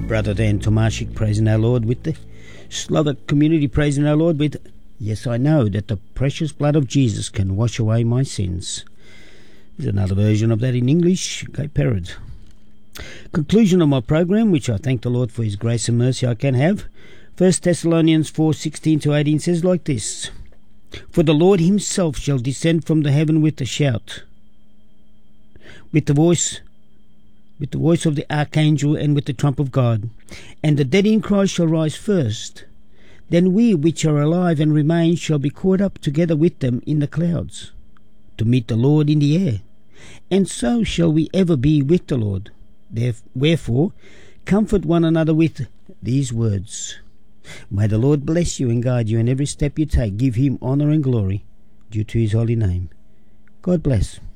Brother Dan Tomashik praising our Lord with the Slovak community praising our Lord with Yes, I Know That the Precious Blood of Jesus Can Wash Away My Sins. There's another version of that in English, Cape Herod. Conclusion of my program, which I thank the Lord for his grace and mercy I can have. 1 Thessalonians 4:16-18 says like this: For the Lord himself shall descend from the heaven with a shout, with the voice of the archangel, and with the trump of God. And the dead in Christ shall rise first. Then we which are alive and remain shall be caught up together with them in the clouds, to meet the Lord in the air. And so shall we ever be with the Lord. Wherefore, comfort one another with these words. May the Lord bless you and guide you in every step you take. Give him honour and glory due to his holy name. God bless.